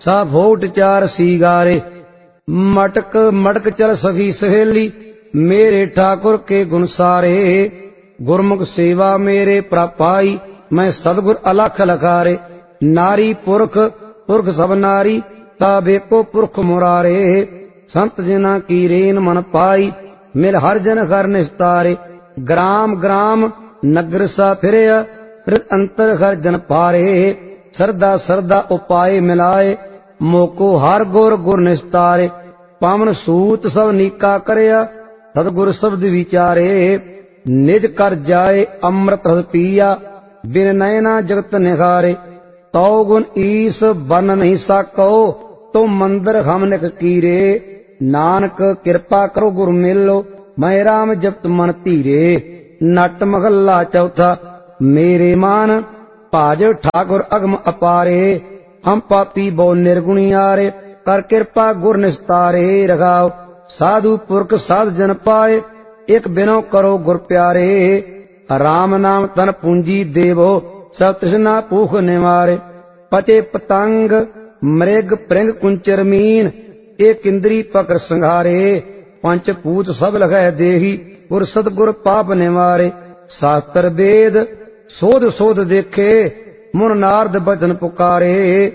सा फोट चार सीगारे। मटक मटक चल सखी सहेली मेरे ठाकुर के गुण सारे। गुरमुख सेवा मेरे प्रपाई मैं सदगुर अलख लखारे। नारी पुरख पुरख सब नारी ताबे को पुरख मुरारे। संत जना की रेन मन पाई मिल हर जन घर निस्तारे। ग्राम ग्राम नगर सा फिरया फिर अंतर घर जन पारे। सरदा सरदा उपाय मिलाए मोको हर गुर गुर निस्तारे। पावन सूत सब नीका करया सतगुर शब्द विचारे। निज कर जाए अमृत रस पिया बिन नयना जगत निहारे। तौ गुण ईस बन नहीं सको तो मंदिर हम निक कीरे। नानक कृपा करो गुरु मिलो मैं राम जपत मन धीरे। नट महला चौथा मेरे मान भाज ठाकुर अगम अपारे। हम पापी बहु निर्गुणियारे कर कृपा गुर निस्तारे। रघाओ साधु पुरख साध जन पाए एक बिनो करो गुर प्यारे। राम नाम तन पूंजी देवो सब तृष्णा भूख निवारे। पचे पतंग मृग प्रिंग कुंचर मीन एक इंद्री पकड़ संघारे। पंच पूत सब लगे देही गुर सतगुर पाप निवारे। शास्त्र वेद सोध सोध देखे मुन नारद बचन पुकारे।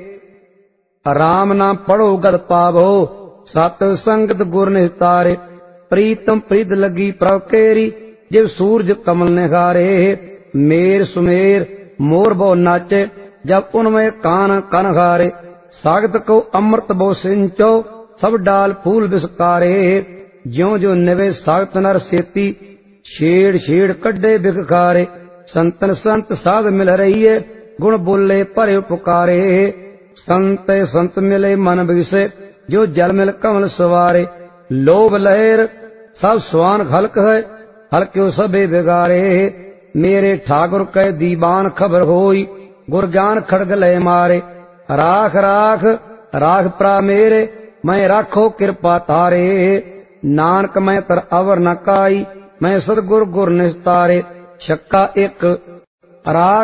राम नाम पढ़ो गद पावो सत संगत गुर निस्तारे। प्रीतम प्रीत लगी प्रभ केरी जिव सूरज कमल निहारे। मेर सुमेर मोर बहु नाचे जब उनमें कान कन हारे। सागत को अमृत बहु सिंचो सब डाल फूल बिसकारे। ज्यो ज्यो निवे सागत नर सेती छेड़ छेड़ कड्डे बिखारे। संतन संत साध मिल रही है गुण बोले भरे पुकारे। संत संत मिले मन बिसे जो जल मिल कमल सवारे। लोभ लहर सब स्वान हल्क है हल्क्यो सबे बिगारे। मेरे ठाकुर कह दीवान खबर होई गुर ज्ञान खड़ग लय मारे। राख राख राख प्रा मेरे मैं राखो कृपा तारे। नानक मैं तर अवर न काई मैं सदगुर गुर निस्तारे। छक्का एक राग